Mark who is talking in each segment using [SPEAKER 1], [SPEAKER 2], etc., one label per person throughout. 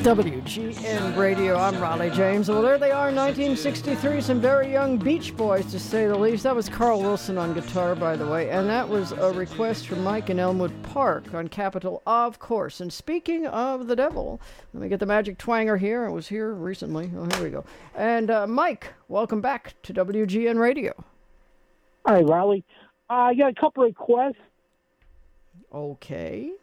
[SPEAKER 1] WGN Radio, I'm Raleigh James. Well, there they are, 1963, some very young Beach Boys, to say the least. That was Carl Wilson on guitar, by the way, and that was a request from Mike in Elmwood Park on Capitol, of course. And speaking of the devil, let me get the magic twanger here. It was here recently. Oh, here we go. And Mike, welcome back to WGN Radio.
[SPEAKER 2] Hi, Raleigh. I got a couple requests.
[SPEAKER 1] Okay.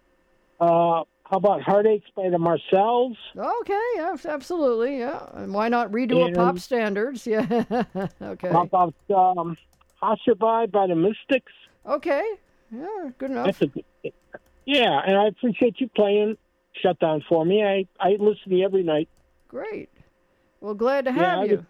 [SPEAKER 2] How about Heartaches by the Marcells?
[SPEAKER 1] Okay, yeah, absolutely, yeah. And why not redo a pop standards? Yeah, okay.
[SPEAKER 2] How about Hosserby by the Mystics?
[SPEAKER 1] Okay, yeah, good enough.
[SPEAKER 2] Yeah, and I appreciate you playing Shutdown for me. I listen to you every night.
[SPEAKER 1] Great. Well, glad to have you.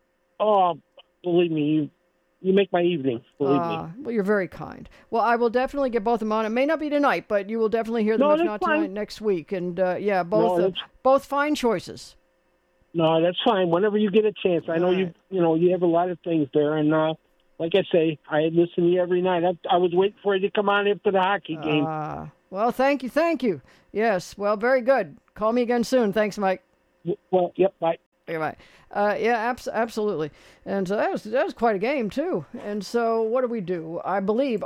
[SPEAKER 2] Believe me, you make my evening, believe me.
[SPEAKER 1] Well, you're very kind. Well, I will definitely get both of them on. It may not be tonight, but you will definitely hear them, if not tonight, next week. And, both fine choices.
[SPEAKER 2] No, that's fine. Whenever you get a chance. I know you have a lot of things there. And like I say, I listen to you every night. I was waiting for you to come on after the hockey game.
[SPEAKER 1] Well, thank you. Yes, well, very good. Call me again soon. Thanks, Mike.
[SPEAKER 2] Well, yep, bye.
[SPEAKER 1] Bye. Absolutely. And so that was quite a game, too. And so what do? I believe,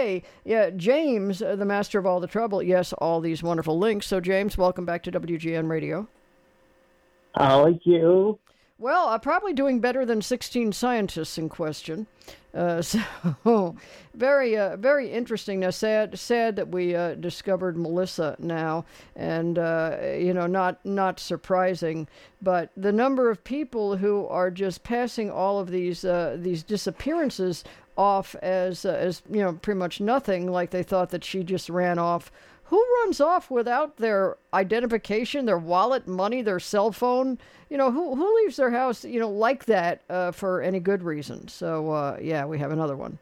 [SPEAKER 1] James, the master of all the trouble. Yes, all these wonderful links. So, James, welcome back to WGN Radio.
[SPEAKER 2] How are you?
[SPEAKER 1] Well, probably doing better than 16 scientists in question. So very interesting. Now, sad that we discovered Melissa now, and not surprising. But the number of people who are just passing all of these disappearances off as pretty much nothing, like they thought that she just ran off. Who runs off without their identification, their wallet, money, their cell phone? Who leaves their house, like that for any good reason? So, we have another one.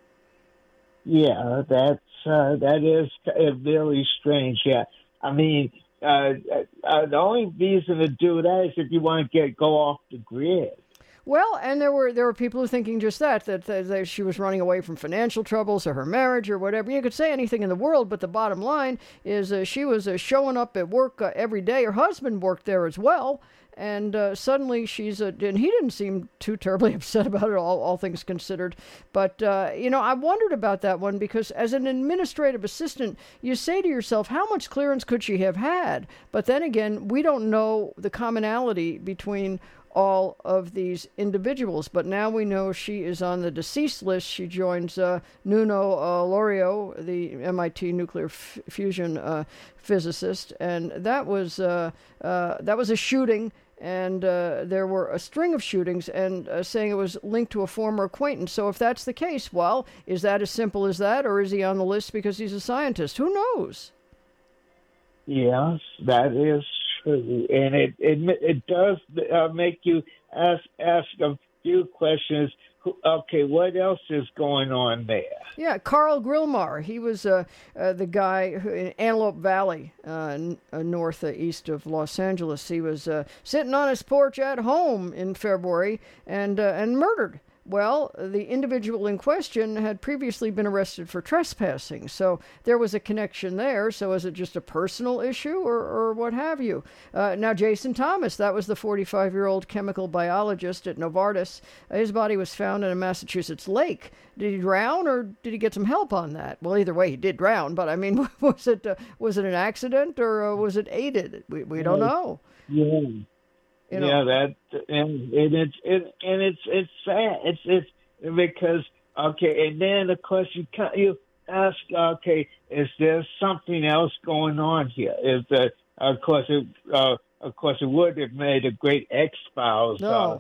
[SPEAKER 3] Yeah, that is very strange. Yeah, I mean, the only reason to do that is if you want to go off the grid.
[SPEAKER 1] Well, and there were people who thinking just that she was running away from financial troubles or her marriage or whatever. You could say anything in the world, but the bottom line is she was showing up at work every day. Her husband worked there as well, and suddenly she's and he didn't seem too terribly upset about it, all things considered. But, I wondered about that one because as an administrative assistant, you say to yourself, how much clearance could she have had? But then again, we don't know the commonality between all of these individuals, but now we know she is on the deceased list. She joins Nuno Lorio, the MIT nuclear fusion physicist, and that was a shooting. And there were a string of shootings, and saying it was linked to a former acquaintance. So if that's the case, well, is that as simple as that, or is he on the list because he's a scientist? Who knows?
[SPEAKER 3] Yes, that is true, and it does make you ask a few questions. Okay, what else is going on there?
[SPEAKER 1] Yeah, Carl Grillmar. He was the guy who, in Antelope Valley, northeast of Los Angeles. He was sitting on his porch at home in February and murdered. Well, the individual in question had previously been arrested for trespassing, so there was a connection there. So is it just a personal issue or what have you? Now, Jason Thomas, that was the 45-year-old chemical biologist at Novartis. His body was found in a Massachusetts lake. Did he drown or did he get some help on that? Well, either way, he did drown, but I mean, was it an accident or was it aided? We don't know.
[SPEAKER 3] Yeah. That and it's sad. It's because and then of course you ask, is there something else going on here? Is that of course it would have made a great X-Files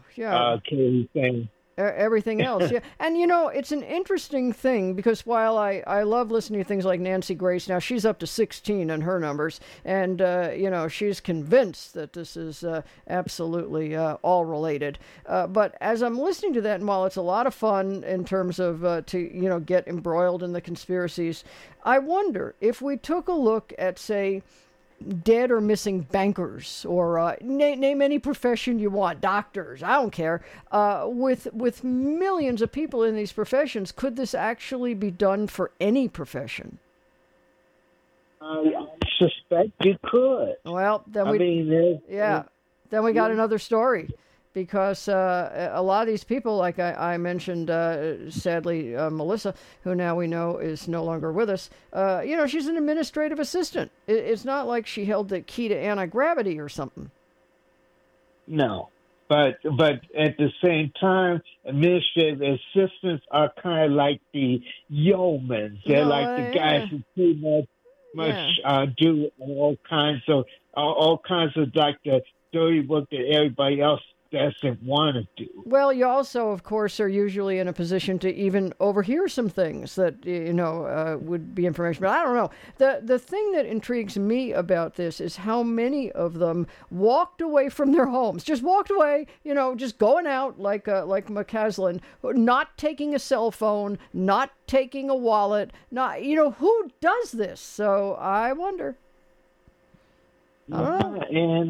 [SPEAKER 3] thing.
[SPEAKER 1] Everything else, yeah. And, it's an interesting thing because while I love listening to things like Nancy Grace, now she's up to 16 in her numbers, and, she's convinced that this is absolutely all related. But as I'm listening to that, and while it's a lot of fun in terms of to get embroiled in the conspiracies, I wonder if we took a look at, say, dead or missing bankers, or name any profession you want, doctors, I don't care, with millions of people in these professions, could this actually be done for any profession?
[SPEAKER 3] I suspect you could.
[SPEAKER 1] Well, then then we got another story. Because a lot of these people, like I mentioned, sadly, Melissa, who now we know is no longer with us, she's an administrative assistant. It's not like she held the key to anti-gravity or something.
[SPEAKER 3] No, but at the same time, administrative assistants are kind of like the yeomen. They're like the guys who pretty much do all kinds of like the dirty work that everybody else doesn't want to do.
[SPEAKER 1] Well, you also, of course, are usually in a position to even overhear some things that, would be information. But I don't know. The thing that intrigues me about this is how many of them walked away from their homes. Just walked away, just going out like McCaslin, not taking a cell phone, not taking a wallet, not, who does this? So I wonder. I don't know.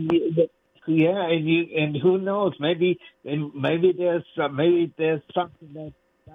[SPEAKER 3] And who knows? Maybe there's something that.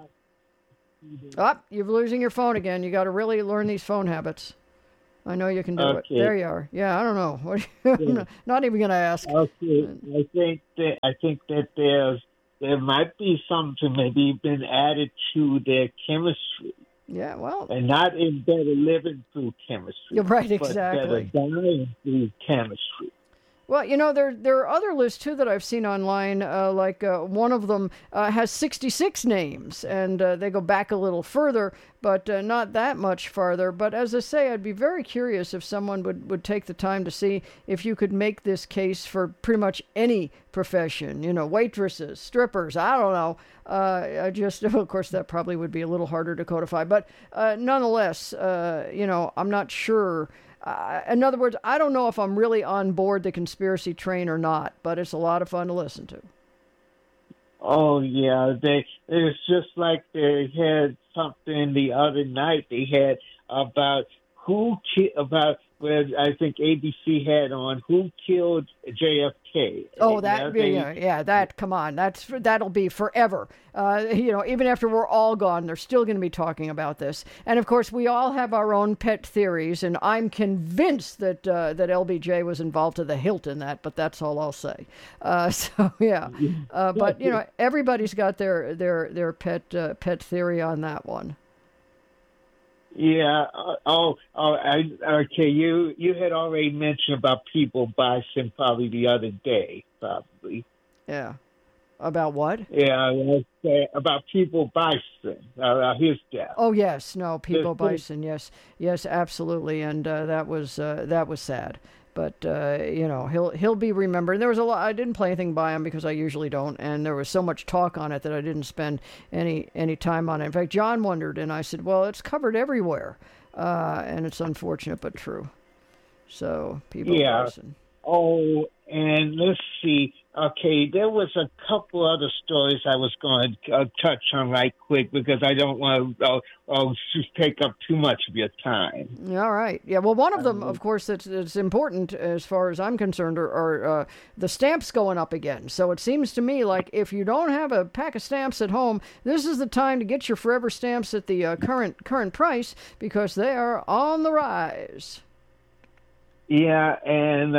[SPEAKER 1] You're losing your phone again. You got to really learn these phone habits. I know you can do it. There you are. Yeah, I don't know. I'm not even going to ask.
[SPEAKER 3] Okay, I think that there might be something maybe been added to their chemistry.
[SPEAKER 1] Yeah, well,
[SPEAKER 3] and not in better living through chemistry.
[SPEAKER 1] You're right, exactly.
[SPEAKER 3] But better dying through chemistry.
[SPEAKER 1] Well, there are other lists, too, that I've seen online, like one of them has 66 names, and they go back a little further, but not that much farther. But as I say, I'd be very curious if someone would take the time to see if you could make this case for pretty much any profession, waitresses, strippers, I don't know. Of course, that probably would be a little harder to codify, but nonetheless, I'm not sure. In other words, I don't know if I'm really on board the conspiracy train or not, but it's a lot of fun to listen to.
[SPEAKER 3] Oh, yeah. It's just like they had something the other night. They had about where I think ABC had on who killed JFK.
[SPEAKER 1] Oh, that come on, that'll be forever. Even after we're all gone, they're still going to be talking about this. And of course, we all have our own pet theories, and I'm convinced that LBJ was involved to the hilt in that. But that's all I'll say. But everybody's got their pet theory on that one.
[SPEAKER 3] Yeah. Okay. You had already mentioned about People Bison probably the other day, probably.
[SPEAKER 1] Yeah. About what?
[SPEAKER 3] Yeah, about People Bison, his death.
[SPEAKER 1] Oh yes, no, People Bison. Yes, absolutely, and that was sad. But he'll be remembered. And there was a lot. I didn't play anything by him because I usually don't, and there was so much talk on it that I didn't spend any time on it. In fact, John wondered, and I said, "Well, it's covered everywhere," and it's unfortunate but true. So People Bison.
[SPEAKER 3] Oh, and let's see. Okay, there was a couple other stories I was going to touch on right quick because I don't want to just take up too much of your time.
[SPEAKER 1] All right. Yeah, well, one of them, of course, that's important as far as I'm concerned are the stamps going up again. So it seems to me like if you don't have a pack of stamps at home, this is the time to get your forever stamps at the current price because they are on the rise.
[SPEAKER 3] Yeah, and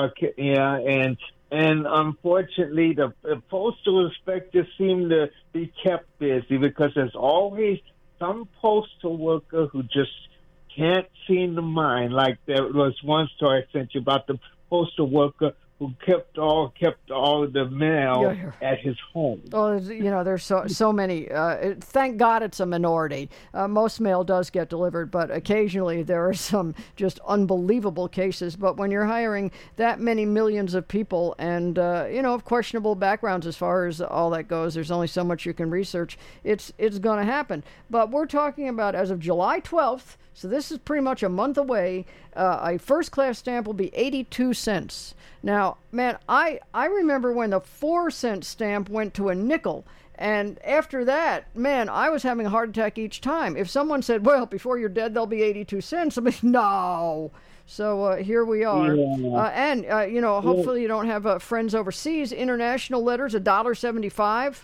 [SPEAKER 3] unfortunately, the postal inspectors seem to be kept busy because there's always some postal worker who just can't seem to mind. Like there was one story I sent you about the postal worker who kept all of the mail at his home.
[SPEAKER 1] Oh, there's so many. Thank God it's a minority. Most mail does get delivered, but occasionally there are some just unbelievable cases. But when you're hiring that many millions of people and, of questionable backgrounds as far as all that goes, there's only so much you can research. It's going to happen. But we're talking about as of July 12th, so this is pretty much a month away, a first-class stamp will be 82 cents. Now, man, I remember when the 4-cent stamp went to a nickel, and after that, man, I was having a heart attack each time. If someone said, well, before you're dead, there'll be 82 cents, I'm like, no. So here we are. Yeah. Hopefully you don't have friends overseas. International letters, $1.75.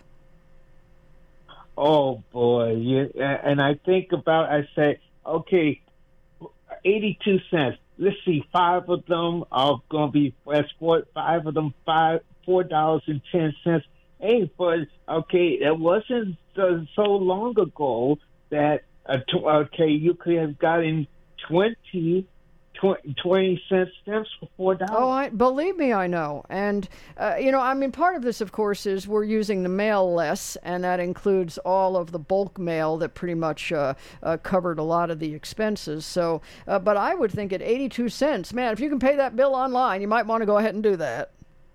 [SPEAKER 3] Oh, boy. And I think I say, okay, 82 cents. Let's see, 5 of them are going to be export. 5 of them, $4.10. Hey, but okay, it wasn't so long ago that you could have gotten 20 cent stamps for $4.
[SPEAKER 1] Oh, believe me, I know. And, part of this, of course, is we're using the mail less, and that includes all of the bulk mail that pretty much covered a lot of the expenses. So, but I would think at 82 cents, man, if you can pay that bill online, you might want to go ahead and do that.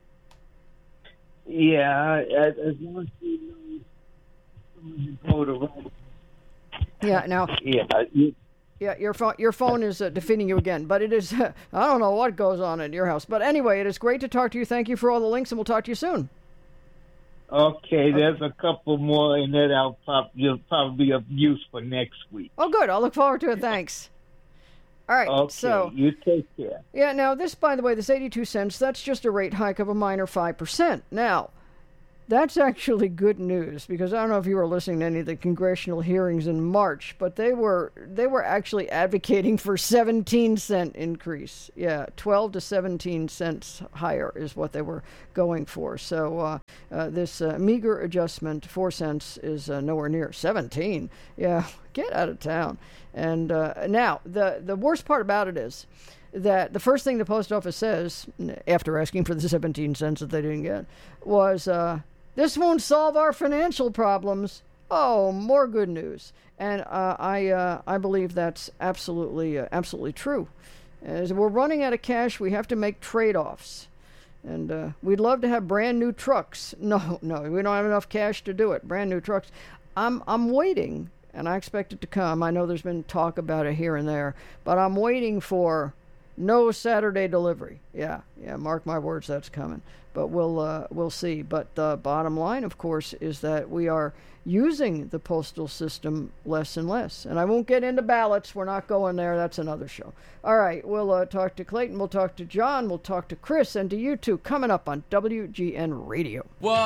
[SPEAKER 3] Yeah, as long as you know the right.
[SPEAKER 1] Yeah, now.
[SPEAKER 3] Yeah.
[SPEAKER 1] Yeah, your phone is defeating you again, but it is, I don't know what goes on at your house. But anyway, it is great to talk to you. Thank you for all the links, and we'll talk to you soon.
[SPEAKER 3] Okay, there's a couple more in that I'll probably be of use for next week.
[SPEAKER 1] Oh, good. I'll look forward to it. Thanks. All right,
[SPEAKER 3] okay,
[SPEAKER 1] so
[SPEAKER 3] you take care.
[SPEAKER 1] Yeah, now this, by the way, this 82 cents, that's just a rate hike of a minor 5%. Now, that's actually good news, because I don't know if you were listening to any of the congressional hearings in March, but they were actually advocating for 17-cent increase. Yeah, 12 to 17 cents higher is what they were going for. So this meager adjustment, 4 cents, is nowhere near 17. Yeah, get out of town. And now, the worst part about it is that the first thing the post office says, after asking for the 17 cents that they didn't get, was, this won't solve our financial problems. Oh, more good news. And I believe that's absolutely true. As we're running out of cash, we have to make trade-offs. And we'd love to have brand new trucks. No, we don't have enough cash to do it. Brand new trucks. I'm waiting, and I expect it to come. I know there's been talk about it here and there, but I'm waiting for no Saturday delivery. Yeah, mark my words, that's coming. But we'll see. But the bottom line, of course, is that we are using the postal system less and less. And I won't get into ballots. We're not going there. That's another show. All right, we'll talk to Clayton. We'll talk to John. We'll talk to Chris, and to you two coming up on WGN Radio.